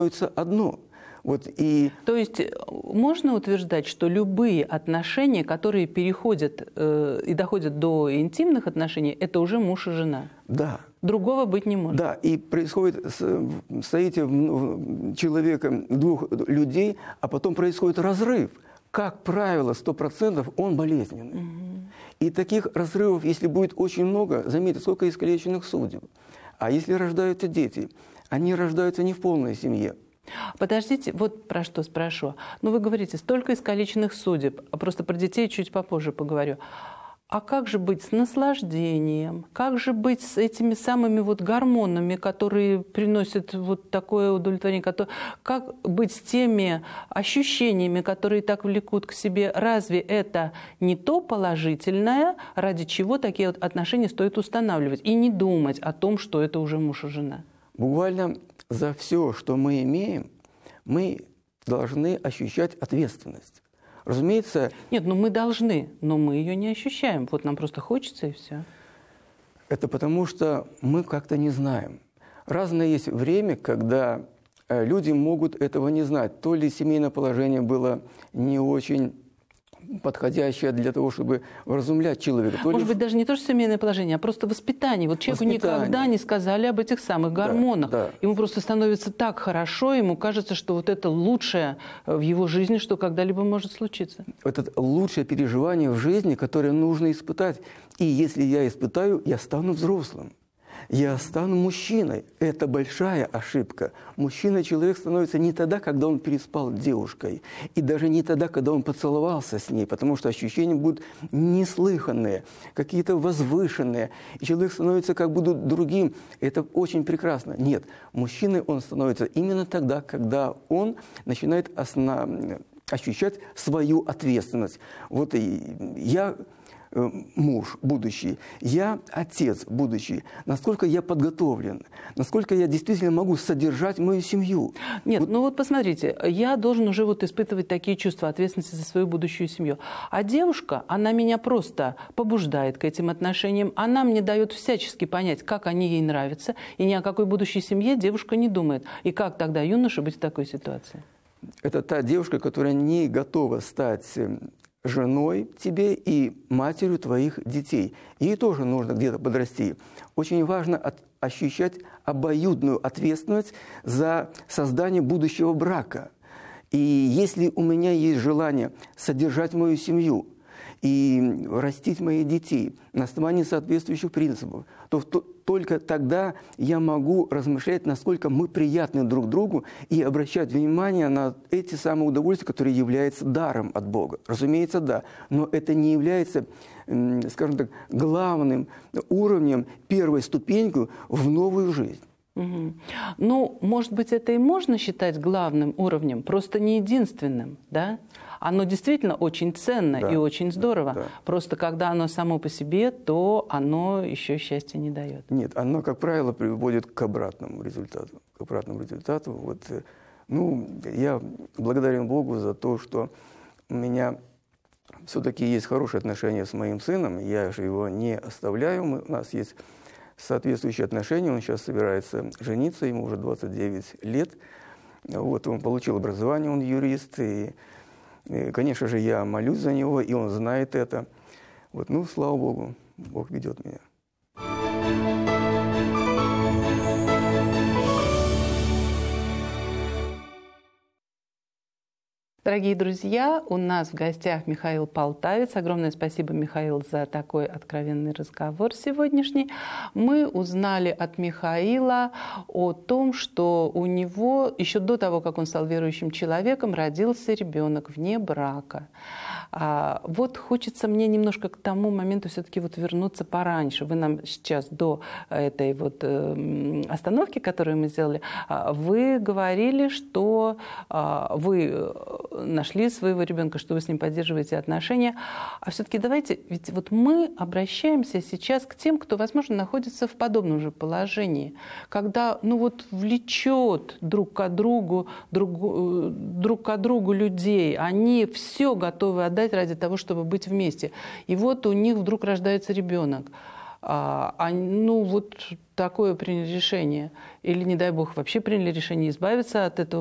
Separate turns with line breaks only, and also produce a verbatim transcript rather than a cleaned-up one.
одно. Вот и...
То есть можно утверждать, что любые отношения, которые переходят э, и доходят до интимных отношений, это уже муж и жена?
Да.
Другого быть не может?
Да, и происходит соитие человека, двух людей, а потом происходит разрыв. Как правило, сто процентов он болезненный. Угу. И таких разрывов, если будет очень много, заметьте, сколько искалеченных судеб. А если рождаются дети, они рождаются не в полной семье.
Подождите, вот про что спрошу. Ну, вы говорите, столько искалеченных судеб, а просто про детей чуть попозже поговорю. А как же быть с наслаждением? Как же быть с этими самыми вот гормонами, которые приносят вот такое удовлетворение? Как быть с теми ощущениями, которые так влекут к себе? Разве это не то положительное, ради чего такие вот отношения стоит устанавливать? И не думать о том, что это уже муж и жена.
Буквально за все, что мы имеем, мы должны ощущать ответственность. Разумеется...
Нет, ну мы должны, но мы ее не ощущаем. Вот нам просто хочется, и все.
Это потому, что мы как-то не знаем. Разное есть время, когда люди могут этого не знать. То ли семейное положение было не очень подходящее для того, чтобы вразумлять человека. То
Может
ли...
быть, даже не то, что семейное положение, а просто воспитание. Вот человеку воспитание. Никогда не сказали об этих самых гормонах. Да, да. Ему просто становится так хорошо, ему кажется, что вот это лучшее в его жизни, что когда-либо может случиться.
Это лучшее переживание в жизни, которое нужно испытать. И если я испытаю, я стану взрослым. Я стану мужчиной. Это большая ошибка. Мужчина-человек становится не тогда, когда он переспал с девушкой. И даже не тогда, когда он поцеловался с ней. Потому что ощущения будут неслыханные, какие-то возвышенные. И человек становится как будто другим. Это очень прекрасно. Нет, мужчиной он становится именно тогда, когда он начинает основ... ощущать свою ответственность. Вот и я... муж будущий, я отец будущий, насколько я подготовлен, насколько я действительно могу содержать мою семью.
Нет,
вот.
ну вот посмотрите, я должен уже вот испытывать такие чувства ответственности за свою будущую семью. А девушка, она меня просто побуждает к этим отношениям, она мне дает всячески понять, как они ей нравятся, и ни о какой будущей семье девушка не думает. И как тогда юноше быть в такой ситуации?
Это та девушка, которая не готова стать женой тебе и матерью твоих детей. Ей тоже нужно где-то подрасти. Очень важно от, ощущать обоюдную ответственность за создание будущего брака. И если у меня есть желание содержать мою семью и растить моих детей на основании соответствующих принципов, то, то только тогда я могу размышлять, насколько мы приятны друг другу, и обращать внимание на эти самые удовольствия, которые являются даром от Бога. Разумеется, да, но это не является, скажем так, главным уровнем, первой ступенькой в новую жизнь.
Угу. Ну, может быть, это и можно считать главным уровнем, просто не единственным, да? Оно действительно очень ценно, да, и очень здорово. Да, да. Просто когда оно само по себе, то оно еще счастья не дает.
Нет, оно, как правило, приводит к обратному результату. К обратному результату. Вот, ну, я благодарен Богу за то, что у меня все-таки есть хорошие отношения с моим сыном. Я же его не оставляю. Мы, у нас есть соответствующие отношения. Он сейчас собирается жениться, ему уже двадцать девять лет. Вот, он получил образование, он юрист. И, и, конечно же, я молюсь за него, и он знает это. Вот, ну, слава Богу, Бог ведет меня.
Дорогие друзья, у нас в гостях Михаил Полтавец. Огромное спасибо, Михаил, за такой откровенный разговор сегодняшний. Мы узнали от Михаила о том, что у него еще до того, как он стал верующим человеком, родился ребенок вне брака. А вот хочется мне немножко к тому моменту все-таки вот вернуться пораньше. Вы нам сейчас до этой вот э, остановки, которую мы сделали, вы говорили, что э, вы нашли своего ребенка, что вы с ним поддерживаете отношения. А все-таки давайте, ведь вот мы обращаемся сейчас к тем, кто, возможно, находится в подобном же положении, когда, ну вот, влечет друг к другу, друг, друг к другу людей, они все готовы отдать ради того, чтобы быть вместе. И вот у них вдруг рождается ребенок. а, а, ну вот такое приняли решение, или, не дай бог, вообще приняли решение избавиться от этого